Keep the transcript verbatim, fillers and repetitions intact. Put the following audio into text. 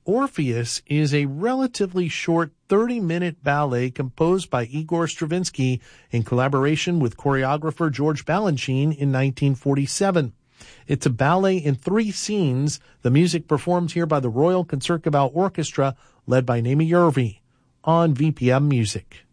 Orpheus is a relatively short thirty-minute ballet composed by Igor Stravinsky in collaboration with choreographer George Balanchine in nineteen forty-seven. It's a ballet in three scenes. The music performed here by the Royal Concertgebouw Orchestra, led by Naomi Yervi, on V P M Music.